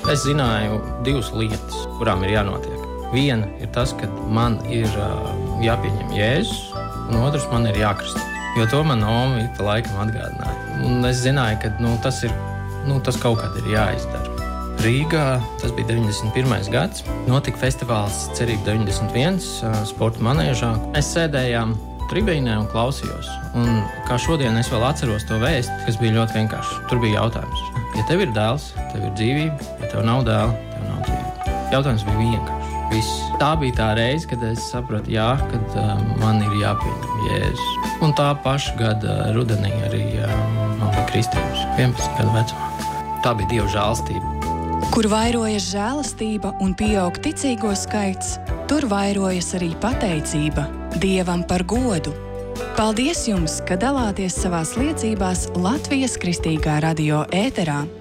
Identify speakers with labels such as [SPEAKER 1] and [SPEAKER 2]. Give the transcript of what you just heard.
[SPEAKER 1] Es zināju 2 lietas, kurām ir jānotiek. Viena ir tas, ka man ir jāpieņem Jēzus, un otrs man ir jākristē. Jo to man oma ik pa laikam atgādināja. Un es zināju, ka tas kaut kad ir jāizdara. Rīgā, tas bija 91. gads, notika festivāls Cerība 91 sporta manēžā. Mēs sēdējām tribīnē un klausījos. Un kā šodien es vēl atceros to vēstu, kas bija ļoti vienkārši. Tur bija jautājums. Ja tev ir dēls, tev ir dzīvība, ja tev nav dēla, tev nav dzīvība. Jautājums bija vienkārši. Viss. Tā bija tā reize, kad es sapratu, kad man ir jāpieņem Jēzus. Un tā paša gada rudenī arī man bija kristības, 11 gadu vecumā. Tā bija Dieva žēlastība.
[SPEAKER 2] Kur vairojas žēlastība un pieaug ticīgo skaits, tur vairojas arī pateicība Dievam par godu. Paldies jums, ka dalāties savās liecībās Latvijas Kristīgā radio ēterā.